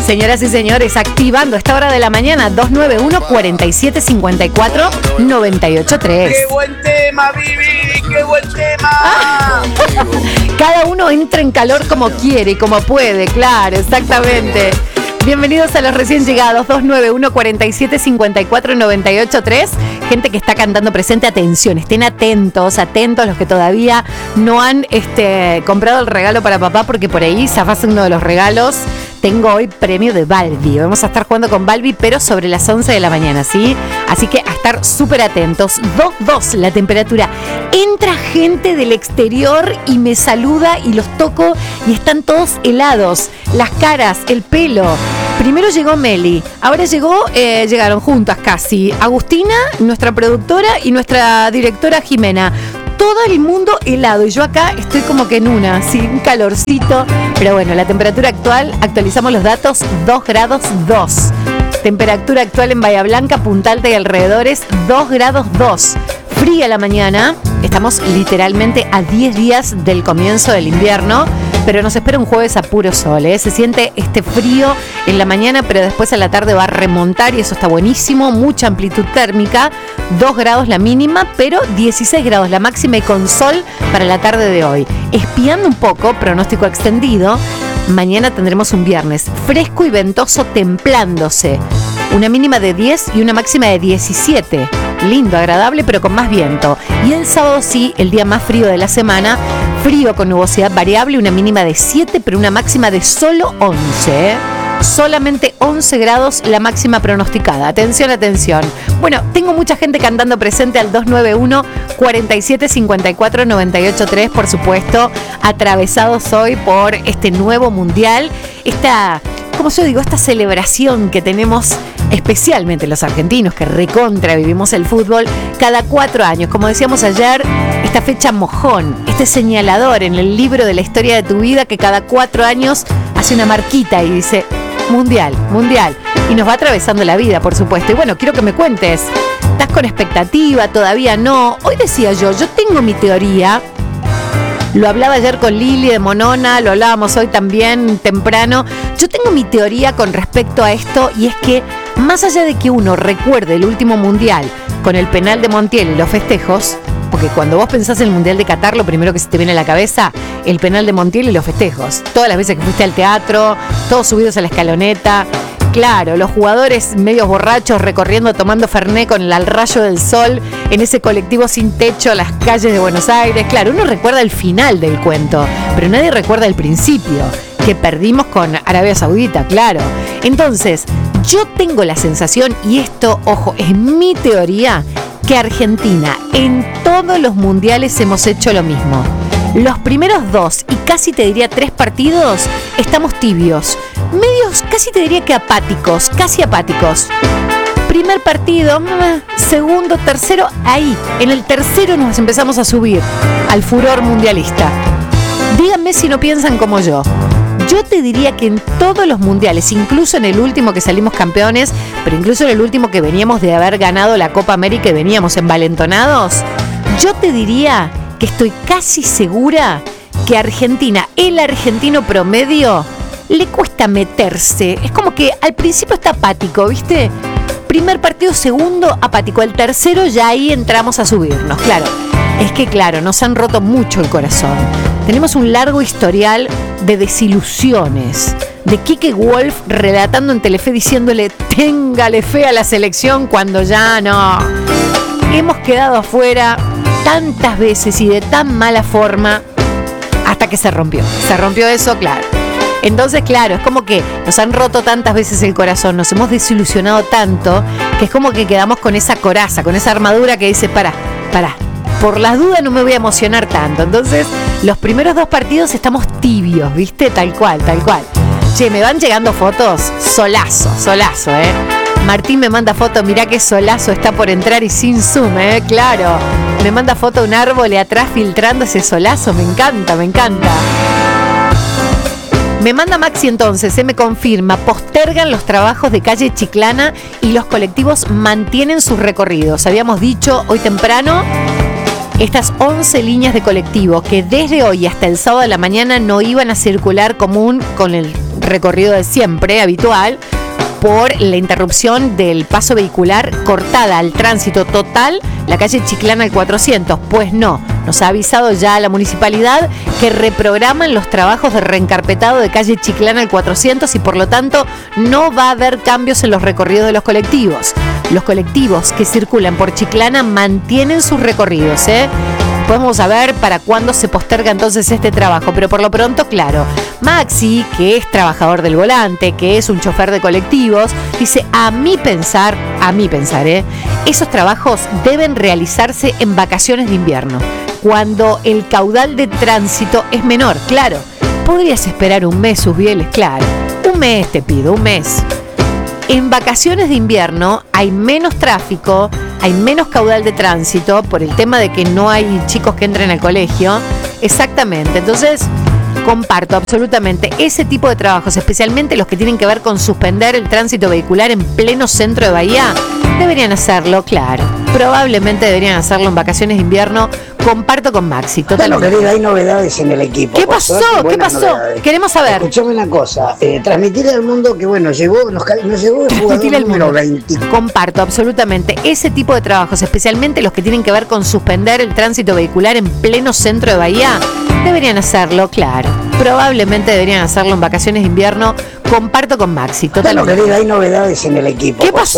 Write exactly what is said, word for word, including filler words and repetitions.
Señoras y señores, activando esta hora de la mañana, dos nueve uno, cuatro siete cinco cuatro, nueve ocho tres. ¡Qué buen tema, Vivi! ¡Qué buen tema! Ah. Cada uno entra en calor como quiere y como puede, claro, exactamente. Bienvenidos a los recién llegados, dos nueve uno, cuatro siete cinco cuatro, nueve ocho tres. Gente que está cantando presente, atención, estén atentos, atentos los que todavía no han este, comprado el regalo para papá, porque por ahí zafás uno de los regalos. Tengo hoy premio de Balbi. Vamos a estar jugando con Balbi, pero sobre las once de la mañana, ¿sí? Así que a estar súper atentos. dos dos la temperatura. Entra gente del exterior y me saluda y los toco y están todos helados. Las caras, el pelo. Primero llegó Meli, ahora llegó, eh, llegaron juntas casi Agustina, nuestra productora, y nuestra directora Jimena. Todo el mundo helado y yo acá estoy como que en una, sin calorcito. Pero bueno, la temperatura actual, actualizamos los datos, dos grados dos. Temperatura actual en Bahía Blanca, Punta Alta y alrededores, dos grados dos. Fría la mañana, estamos literalmente a diez días del comienzo del invierno, pero nos espera un jueves a puro sol, ¿eh? Se siente este frío en la mañana, pero después a la tarde va a remontar y eso está buenísimo. Mucha amplitud térmica, dos grados la mínima, pero dieciséis grados la máxima y con sol para la tarde de hoy. Espiando un poco, pronóstico extendido, mañana tendremos un viernes fresco y ventoso templándose. Una mínima de diez y una máxima de diecisiete. Lindo, agradable, pero con más viento. Y el sábado sí, el día más frío de la semana. Frío con nubosidad variable, una mínima de siete, pero una máxima de solo once. ¿eh? Solamente once grados la máxima pronosticada. Atención, atención. Bueno, tengo mucha gente cantando presente al dos nueve uno, cuatro siete cinco cuatro, nueve ocho tres, por supuesto. Atravesados hoy por este nuevo mundial. Esta, como yo digo, esta celebración que tenemos especialmente los argentinos que recontra vivimos el fútbol cada cuatro años. Como decíamos ayer, esta fecha mojón, este señalador en el libro de la historia de tu vida que cada cuatro años hace una marquita y dice mundial, mundial. Y nos va atravesando la vida, por supuesto. Y bueno, quiero que me cuentes, ¿estás con expectativa? ¿Todavía no? Hoy decía yo, yo tengo mi teoría. Lo hablaba ayer con Lili de Monona, lo hablábamos hoy también temprano. Yo tengo mi teoría con respecto a esto y es que más allá de que uno recuerde el último mundial con el penal de Montiel y los festejos, porque cuando vos pensás en el mundial de Qatar, lo primero que se te viene a la cabeza, el penal de Montiel y los festejos. Todas las veces que fuiste al teatro, todos subidos a la escaloneta. Claro, los jugadores medios borrachos recorriendo, tomando fernet con el al rayo del sol en ese colectivo sin techo, las calles de Buenos Aires. Claro, uno recuerda el final del cuento, pero nadie recuerda el principio, que perdimos con Arabia Saudita, claro. Entonces, yo tengo la sensación, y esto, ojo, es mi teoría, que Argentina en todos los mundiales hemos hecho lo mismo. Los primeros dos y casi te diría tres partidos estamos tibios, medios casi te diría que apáticos, casi apáticos. Primer partido, segundo, tercero, ahí, en el tercero nos empezamos a subir al furor mundialista. Díganme si no piensan como yo. Yo te diría que en todos los mundiales, incluso en el último que salimos campeones, pero incluso en el último que veníamos de haber ganado la Copa América y veníamos envalentonados, yo te diría que estoy casi segura que Argentina, el argentino promedio, le cuesta meterse. Es como que al principio está apático, ¿viste? Primer partido, segundo, apático. El tercero ya ahí entramos a subirnos, claro. Es que claro, nos han roto mucho el corazón. Tenemos un largo historial de desilusiones. De Quique Wolf relatando en Telefe diciéndole téngale fe a la selección cuando ya no. Hemos quedado afuera tantas veces y de tan mala forma hasta que se rompió. Se rompió eso, claro. Entonces, claro, es como que nos han roto tantas veces el corazón, nos hemos desilusionado tanto, que es como que quedamos con esa coraza, con esa armadura que dice, pará, pará, por las dudas no me voy a emocionar tanto. Entonces, los primeros dos partidos estamos tibios, ¿viste? Tal cual, tal cual. Che, me van llegando fotos, solazo, solazo, ¿eh? Martín me manda foto, mirá qué solazo está por entrar y sin zoom, ¿eh? Claro. Me manda foto de un árbol y atrás filtrando ese solazo, me encanta, me encanta. Me manda Maxi entonces, se me confirma, postergan los trabajos de calle Chiclana y los colectivos mantienen sus recorridos. Habíamos dicho hoy temprano, estas once líneas de colectivo que desde hoy hasta el sábado de la mañana no iban a circular común con el recorrido de siempre, habitual, por la interrupción del paso vehicular cortada al tránsito total la calle Chiclana al cuatrocientos. Pues no, nos ha avisado ya la municipalidad que reprograman los trabajos de reencarpetado de calle Chiclana al cuatrocientos y por lo tanto no va a haber cambios en los recorridos de los colectivos. Los colectivos que circulan por Chiclana mantienen sus recorridos, ¿eh? Podemos saber para cuándo se posterga entonces este trabajo, pero por lo pronto, claro, Maxi, que es trabajador del volante, que es un chofer de colectivos, dice, a mi pensar, a mi pensar, ¿eh? esos trabajos deben realizarse en vacaciones de invierno, cuando el caudal de tránsito es menor, claro. Podrías esperar un mes, Susbieles, claro. Un mes te pido, un mes. En vacaciones de invierno hay menos tráfico, hay menos caudal de tránsito por el tema de que no hay chicos que entren al colegio. Exactamente, entonces comparto absolutamente ese tipo de trabajos, especialmente los que tienen que ver con suspender el tránsito vehicular en pleno centro de Bahía. Deberían hacerlo, claro. Probablemente deberían hacerlo en vacaciones de invierno. Comparto con Maxi, totalmente. Bueno, querida, hay novedades en el equipo. ¿Qué pasó? ¿Qué pasó? Novedades. Queremos saber. Escuchame una cosa, eh, transmitirle al mundo que, bueno, llegó, nos, nos llegó el jugador número veinte. Comparto absolutamente ese tipo de trabajos, especialmente los que tienen que ver con suspender el tránsito vehicular en pleno centro de Bahía. Deberían hacerlo, claro. Probablemente deberían hacerlo en vacaciones de invierno. Comparto con Maxi, totalmente. Bueno, querida, hay novedades en el equipo. ¿Qué pasó?